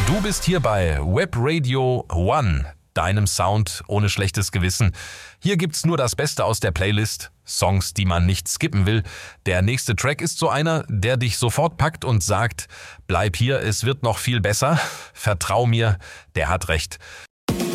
Du bist hier bei Web Radio One, deinem Sound ohne schlechtes Gewissen. Hier gibt's nur das Beste aus der Playlist, Songs, die man nicht skippen will. Der nächste Track ist so einer, der dich sofort packt und sagt, bleib hier, es wird noch viel besser. Vertrau mir, der hat recht.